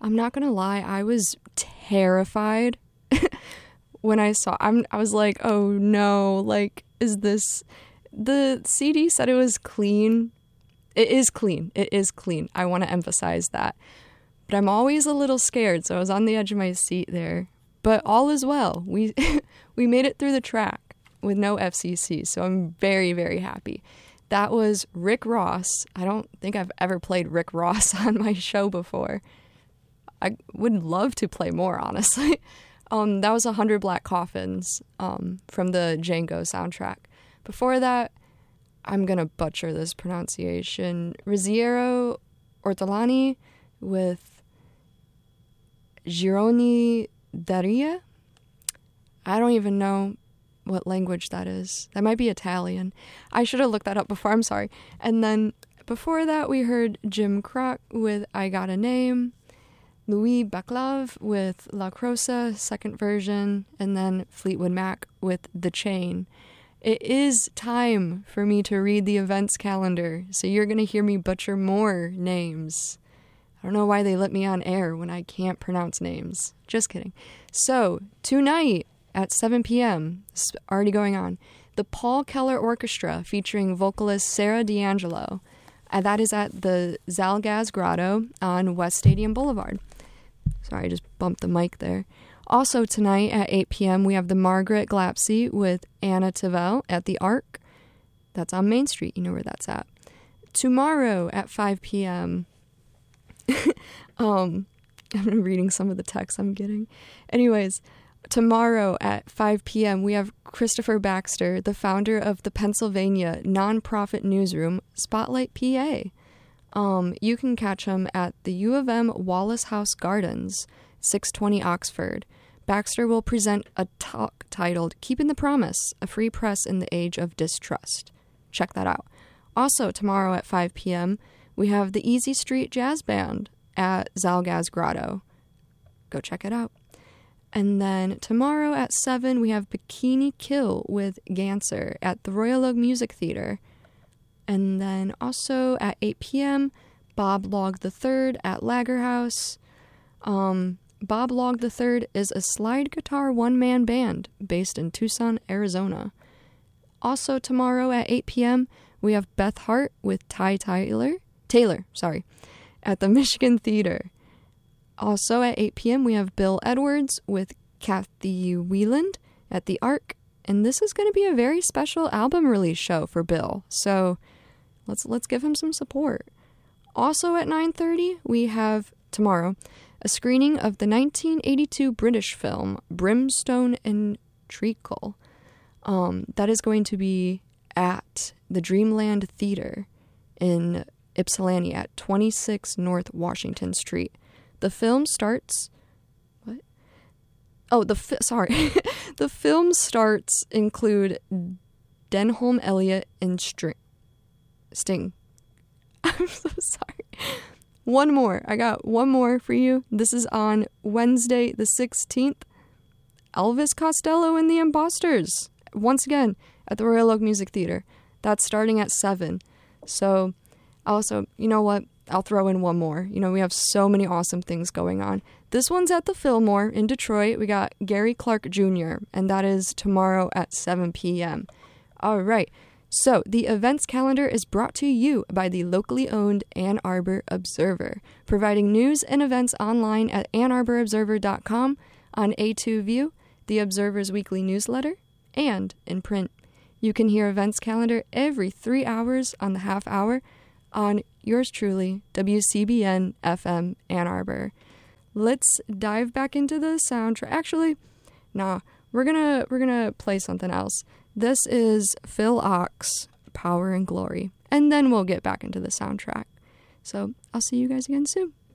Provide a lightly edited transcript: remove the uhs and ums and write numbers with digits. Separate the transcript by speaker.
Speaker 1: I'm not gonna lie, I was terrified when I was like, oh no, like, is this, the CD said it was clean. It is clean. It is clean. I want to emphasize that. But I'm always a little scared, so I was on the edge of my seat there. But all is well. We made it through the track with no FCC, so I'm very, very happy. That was Rick Ross. I don't think I've ever played Rick Ross on my show before. I would love to play more, honestly. That was 100 Black Coffins from the Django soundtrack. Before that, I'm going to butcher this pronunciation, Ruggiero Ortolani with Gironi Daria. I don't even know what language that is. That might be Italian. I should have looked that up before. I'm sorry. And then before that, we heard Jim Croc with I Got a Name, Louis Baclav with La Crosa, second version, and then Fleetwood Mac with The Chain. It is time for me to read the events calendar, so you're going to hear me butcher more names. I don't know why they let me on air when I can't pronounce names. Just kidding. So, tonight at 7 p.m., it's already going on, the Paul Keller Orchestra featuring vocalist Sarah D'Angelo. That is at the Zalgaz Grotto on West Stadium Boulevard. Sorry, I just bumped the mic there. Also tonight at 8 p.m., we have the Margaret Glapsy with Anna Tavel at the Arc. That's on Main Street. You know where that's at. Tomorrow at 5 p.m., I'm reading some of the texts I'm getting. Anyways, tomorrow at 5 p.m., we have Christopher Baxter, the founder of the Pennsylvania nonprofit newsroom, Spotlight PA. You can catch him at the U of M Wallace House Gardens, 620 Oxford. Baxter will present a talk titled Keeping the Promise, a free press in the age of distrust. Check that out. Also, tomorrow at 5 p.m., we have the Easy Street Jazz Band at Zalgaz Grotto. Go check it out. And then tomorrow at 7, we have Bikini Kill with Ganser at the Royal Oak Music Theater. And then also at 8 p.m., Bob Log III at Lager House. Bob Log III is a slide guitar one-man band based in Tucson, Arizona. Also tomorrow at 8 p.m., we have Beth Hart with Taylor, at the Michigan Theater. Also at 8 p.m., we have Bill Edwards with Kathy Wieland at the Arc. And this is going to be a very special album release show for Bill. So let's give him some support. Also at 9:30, we have tomorrow a screening of the 1982 British film Brimstone and Treacle. That is going to be at the Dreamland Theater in Ypsilanti at 26 North Washington Street. The film starts... What? Oh, the film starts include Denholm Elliott and Sting. I'm so sorry. One more. I got one more for you. This is on Wednesday the 16th. Elvis Costello and the Imposters. Once again, at the Royal Oak Music Theater. That's starting at 7. So, also, you know what? I'll throw in one more. You know, we have so many awesome things going on. This one's at the Fillmore in Detroit. We got Gary Clark Jr., and that is tomorrow at 7 p.m. All right. So, the events calendar is brought to you by the locally owned Ann Arbor Observer, providing news and events online at AnnArborObserver.com, on A2View, the Observer's weekly newsletter, and in print. You can hear events calendar every 3 hours on the half hour on yours truly, WCBN FM Ann Arbor. Let's dive back into the soundtrack. Actually, nah, we're gonna play something else. This is Phil Ochs, Power and Glory, and then we'll get back into the soundtrack. So I'll see you guys again soon.